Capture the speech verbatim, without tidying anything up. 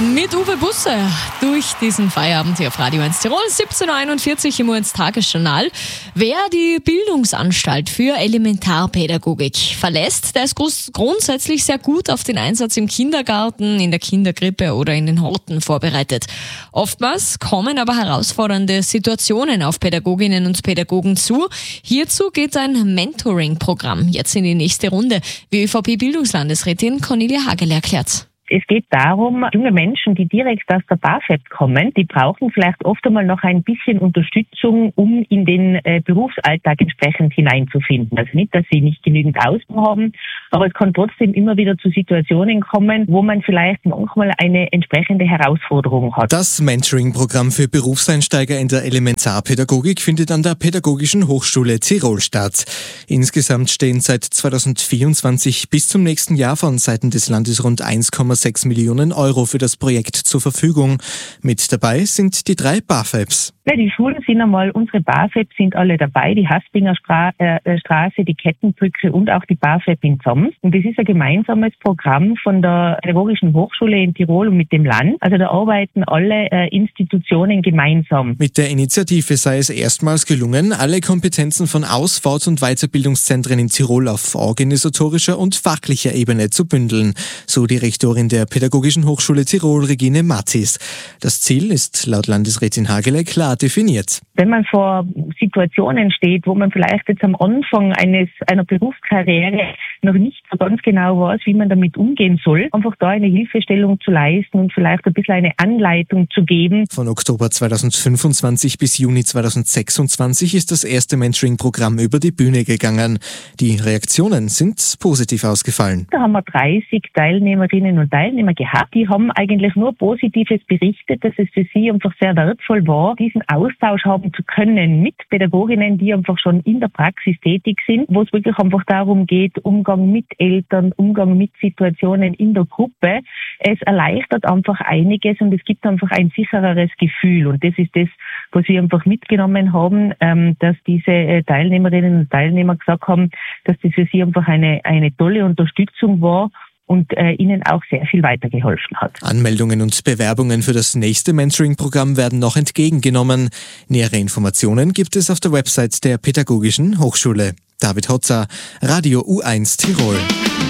Mit Uwe Busse durch diesen Feierabend hier auf Radio eins Tirol, siebzehn Uhr einundvierzig im U eins Tagesjournal. Wer die Bildungsanstalt für Elementarpädagogik verlässt, der ist grundsätzlich sehr gut auf den Einsatz im Kindergarten, in der Kinderkrippe oder in den Horten vorbereitet. Oftmals kommen aber herausfordernde Situationen auf Pädagoginnen und Pädagogen zu. Hierzu geht ein Mentoring-Programm jetzt in die nächste Runde, wie ÖVP-Bildungslandesrätin Cornelia Hagel erklärt. Es geht darum, junge Menschen, die direkt aus der BAföG kommen, die brauchen vielleicht oft einmal noch ein bisschen Unterstützung, um in den äh, Berufsalltag entsprechend hineinzufinden. Also nicht, dass sie nicht genügend Ausbildung haben, aber es kann trotzdem immer wieder zu Situationen kommen, wo man vielleicht manchmal eine entsprechende Herausforderung hat. Das Mentoring-Programm für Berufseinsteiger in der Elementarpädagogik findet an der Pädagogischen Hochschule Tirol statt. Insgesamt stehen seit zweitausendvierundzwanzig bis zum nächsten Jahr von Seiten des Landes rund eins Komma sechs Millionen Euro für das Projekt zur Verfügung. Mit dabei sind die drei BAföBs. Ja, die Schulen sind einmal, unsere BAföBs sind alle dabei, die Haspinger Stra- äh, Straße, die Kettenbrücke und auch die BAföB in Zoms. Und das ist ein gemeinsames Programm von der Pädagogischen Hochschule in Tirol und mit dem Land. Also da arbeiten alle äh, Institutionen gemeinsam. Mit der Initiative sei es erstmals gelungen, alle Kompetenzen von Aus-, Fort- und Weiterbildungszentren in Tirol auf organisatorischer und fachlicher Ebene zu bündeln, so die Rektorin der Pädagogischen Hochschule Tirol, Regine Matis. Das Ziel ist laut Landesrätin Hagele klar definiert. Wenn man vor Situationen steht, wo man vielleicht jetzt am Anfang eines einer Berufskarriere noch nicht so ganz genau weiß, wie man damit umgehen soll, einfach da eine Hilfestellung zu leisten und vielleicht ein bisschen eine Anleitung zu geben. Von Oktober zweitausendfünfundzwanzig bis Juni zweitausendsechsundzwanzig ist das erste Mentoring-Programm über die Bühne gegangen. Die Reaktionen sind positiv ausgefallen. Da haben wir dreißig Teilnehmerinnen und Teilnehmer gehabt. Die haben eigentlich nur Positives berichtet, dass es für sie einfach sehr wertvoll war, diesen Austausch haben zu können mit Pädagoginnen, die einfach schon in der Praxis tätig sind, wo es wirklich einfach darum geht, Umgang mit Eltern, Umgang mit Situationen in der Gruppe. Es erleichtert einfach einiges und es gibt einfach ein sichereres Gefühl. Und das ist das, was wir einfach mitgenommen haben, dass diese Teilnehmerinnen und Teilnehmer gesagt haben, dass das für sie einfach eine, eine tolle Unterstützung war und äh, ihnen auch sehr viel weitergeholfen hat. Anmeldungen und Bewerbungen für das nächste Mentoring-Programm werden noch entgegengenommen. Nähere Informationen gibt es auf der Website der Pädagogischen Hochschule. David Hotzer, Radio U eins Tirol.